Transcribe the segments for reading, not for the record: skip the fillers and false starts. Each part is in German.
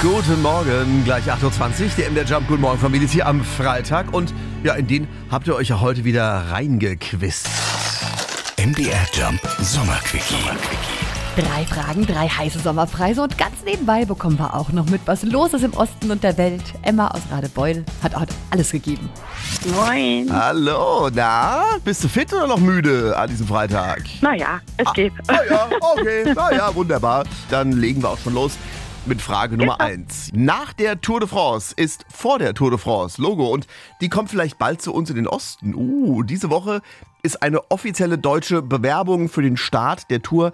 Guten Morgen, gleich 8.20 Uhr, der MDR Jump Guten Morgen Familie ist hier am Freitag und ja, in den habt ihr euch ja heute wieder reingequizt. MDR Jump Sommerquickie. 3 Fragen, 3 heiße Sommerpreise und ganz nebenbei bekommen wir auch noch mit, was los ist im Osten und der Welt. Emma aus Radebeul hat heute alles gegeben. Moin. Hallo, na, bist du fit oder noch müde an diesem Freitag? Naja, es geht. Ja, okay, naja, wunderbar. Dann legen wir auch schon los mit Frage Nummer 1. Nach der Tour de France ist vor der Tour de France Logo und die kommt vielleicht bald zu uns in den Osten. Diese Woche ist eine offizielle deutsche Bewerbung für den Start der Tour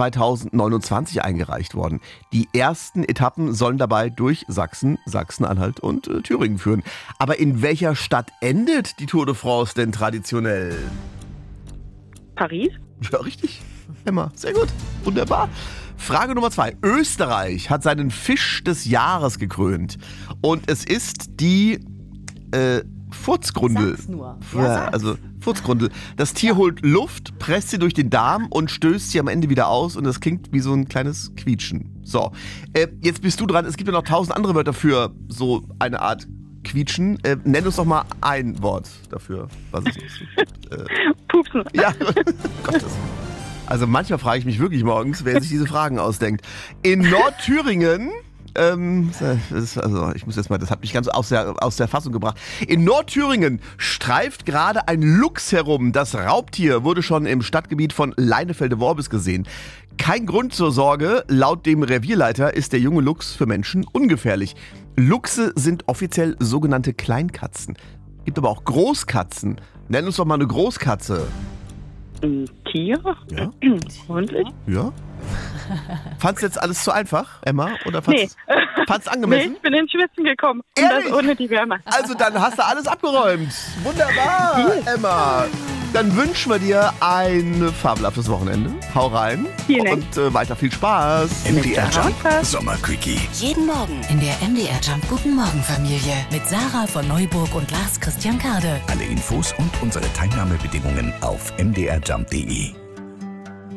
2029 eingereicht worden. Die ersten Etappen sollen dabei durch Sachsen, Sachsen-Anhalt und Thüringen führen. Aber in welcher Stadt endet die Tour de France denn traditionell? Paris? Ja, richtig. Emma, sehr gut. Wunderbar. Frage Nummer 2. Österreich hat seinen Fisch des Jahres gekrönt. Und es ist die Furzgrundel. Sag's nur. Ja, also Furzgrundel. Das Tier holt Luft, presst sie durch den Darm und stößt sie am Ende wieder aus. Und das klingt wie so ein kleines Quietschen. So, jetzt bist du dran. Es gibt ja noch 1000 andere Wörter für so eine Art Quietschen. Nenn uns doch mal ein Wort dafür. Was es ist. Pupsen. Ja, Gottes. Also manchmal frage ich mich wirklich morgens, wer sich diese Fragen ausdenkt. In Nordthüringen, ich muss jetzt mal, das hat mich ganz aus der Fassung gebracht. In Nordthüringen streift gerade ein Luchs herum. Das Raubtier wurde schon im Stadtgebiet von Leinefelde-Worbis gesehen. Kein Grund zur Sorge, laut dem Revierleiter ist der junge Luchs für Menschen ungefährlich. Luchse sind offiziell sogenannte Kleinkatzen. Gibt aber auch Großkatzen. Nenn uns doch mal eine Großkatze. Ein Tier? Ja? Hundlich? Ja? Fandst du jetzt alles zu einfach, Emma? Oder fandst du angemessen? Nee, ich bin ins Schwitzen gekommen. Und Ehrlich? das ohne die Wärme. Also dann hast du alles abgeräumt. Wunderbar, Emma. Dann wünschen wir dir ein fabelhaftes Wochenende. Hau rein. Vielen Dank. Und weiter viel Spaß. MDR Jump Sommerquickie. Jeden Morgen in der MDR Jump Guten Morgen Familie mit Sarah von Neuburg und Lars Christian Kade. Alle Infos und unsere Teilnahmebedingungen auf mdrjump.de.